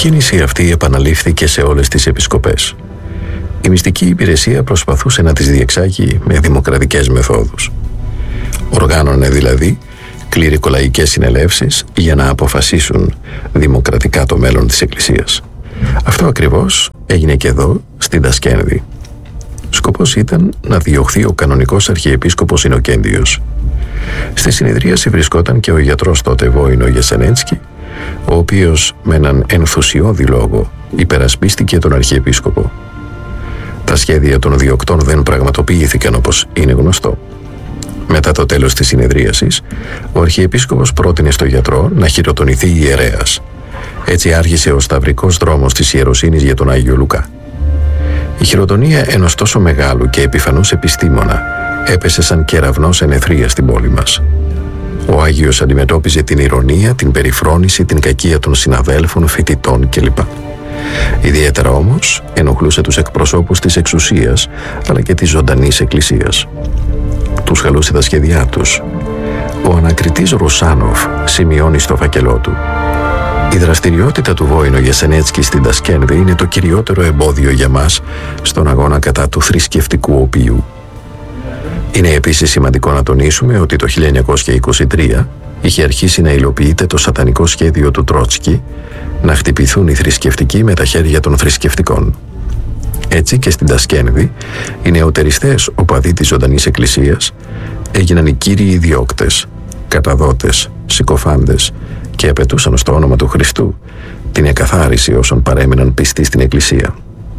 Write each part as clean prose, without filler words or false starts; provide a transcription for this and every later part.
κίνηση αυτή επαναλήφθηκε σε όλες τις επισκοπές. Η μυστική υπηρεσία προσπαθούσε να τις διεξάγει με δημοκρατικές μεθόδους. Οργάνωνε δηλαδή κληρικολαϊκές συνελεύσεις για να αποφασίσουν δημοκρατικά το μέλλον της Εκκλησίας. Αυτό ακριβώς έγινε και εδώ, στην Τασκένδη. Σκοπός ήταν να διωχθεί ο κανονικός αρχιεπίσκοπος Ινοκέντιος. Στη συνεδρίαση βρισκόταν και ο γιατρός τότε Βόηνο Γεσενέτσκι, ο οποίος με έναν ενθουσιώδη λόγο υπερασπίστηκε τον αρχιεπίσκοπο. Τα σχέδια των διωκτών δεν πραγματοποιήθηκαν όπως είναι γνωστό. Μετά το τέλος της συνεδρίασης, ο αρχιεπίσκοπος πρότεινε στο γιατρό να χειροτονηθεί ιερέας. Έτσι άρχισε ο σταυρικός δρόμος της ιεροσύνης για τον Άγιο Λουκά. Η χειροτονία ενός τόσο μεγάλου και επιφανούς επιστήμονα έπεσε σαν κεραυνός εν αιθρία στην πόλη μας. Ο Άγιος αντιμετώπιζε την ηρωνία, την περιφρόνηση, την κακία των συναδέλφων, φοιτητών κλπ. Ιδιαίτερα όμως ενοχλούσε τους εκπροσώπους της εξουσίας αλλά και της ζωντανής εκκλησίας. Τους χαλούσε τα σχέδιά τους. Ο ανακριτής Ρουσάνοφ σημειώνει στο φάκελό του: «Η δραστηριότητα του Βόηνο Γεσενέτσκι στην Τασκένδη είναι το κυριότερο εμπόδιο για μας στον αγώνα κατά του θρησκευτικού οπίου». Είναι επίσης σημαντικό να τονίσουμε ότι το 1923 είχε αρχίσει να υλοποιείται το σατανικό σχέδιο του Τρότσκι να χτυπηθούν οι θρησκευτικοί με τα χέρια των θρησκευτικών. Έτσι και στην Τασκένδη, οι νεοτεριστές οπαδοί της ζωντανής εκκλησίας έγιναν οι κύριοι διώκτες, καταδότες, συκοφάντες και απαιτούσαν στο όνομα του Χριστού την εκαθάριση όσων παρέμειναν πιστοί στην εκκλησία.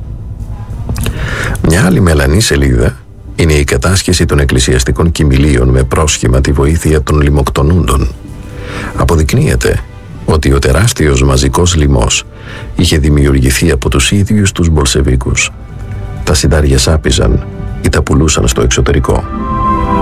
Μια άλλη μελανή σελίδα είναι η κατάσχεση των εκκλησιαστικών κοιμηλίων με πρόσχημα τη βοήθεια των λιμοκτονούντων. Αποδεικνύεται ότι ο τεράστιος μαζικός λοιμός είχε δημιουργηθεί από τους ίδιους τους Μπολσεβίκους. Τα συντάρια σάπιζαν ή τα πουλούσαν στο εξωτερικό.